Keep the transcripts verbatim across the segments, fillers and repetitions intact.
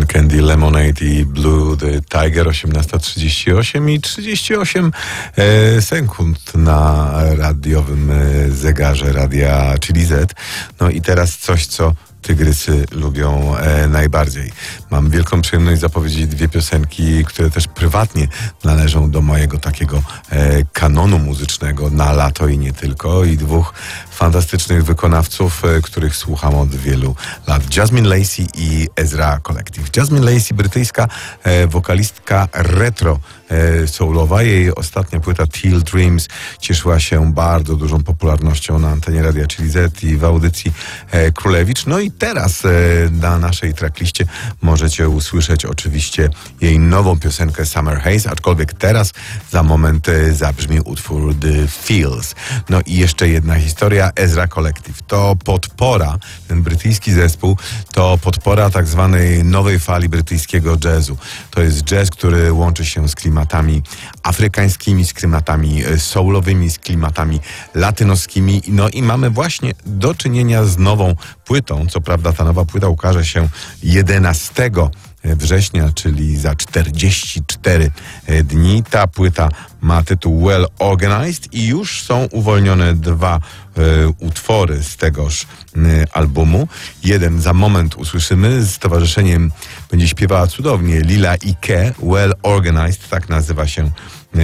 Candy, Lemonade i Blue the Tiger. osiemnasta trzydzieści osiem i trzydzieści osiem e, sekund na radiowym e, zegarze Radia Chili Z. No i teraz coś, co tygrysy lubią e, najbardziej. Mam wielką przyjemność zapowiedzieć dwie piosenki, które też prywatnie należą do mojego takiego e, kanonu muzycznego na lato i nie tylko. I dwóch fantastycznych wykonawców, e, których słucham od wielu lat. Jasmine Lacey i Ezra Collective. Jasmine Lacey, brytyjska e, wokalistka retro e, soulowa. Jej ostatnia płyta Teal Dreams cieszyła się bardzo dużą popularnością na antenie Radia Chili Z i w audycji e, Królewicz. No i teraz e, na naszej trackliście możecie usłyszeć oczywiście jej nową piosenkę Summer Haze, aczkolwiek teraz za moment e, zabrzmi utwór The Feels. No i jeszcze jedna historia. Ezra Collective to podpora, ten brytyjski zespół to podpora tak zwanej nowej fali brytyjskiego jazzu. To jest jazz, który łączy się z klimatami afrykańskimi, z klimatami soulowymi, z klimatami latynoskimi. No i mamy właśnie do czynienia z nową płytą. Co prawda ta nowa płyta ukaże się jedenastego września, czyli za czterdzieści cztery dni. Ta płyta ma tytuł Well Organized i już są uwolnione dwa e, utwory z tegoż e, albumu. Jeden za moment usłyszymy, z towarzyszeniem będzie śpiewała cudownie Lila Ike. Well Organized, tak nazywa się e,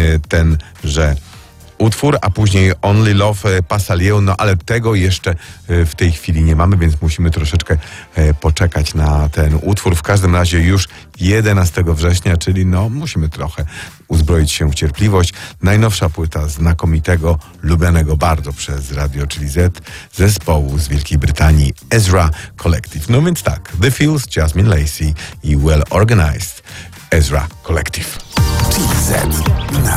tenże utwór, a później Only Love Pasalieu, no ale tego jeszcze w tej chwili nie mamy, więc musimy troszeczkę poczekać na ten utwór. W każdym razie już jedenastego września, czyli no musimy trochę uzbroić się w cierpliwość. Najnowsza płyta znakomitego, lubianego bardzo przez Radio Chili Z zespołu z Wielkiej Brytanii Ezra Collective. No więc tak, The Feels, Jasmine Lacey i Well Organized, Ezra Collective. Chili Z.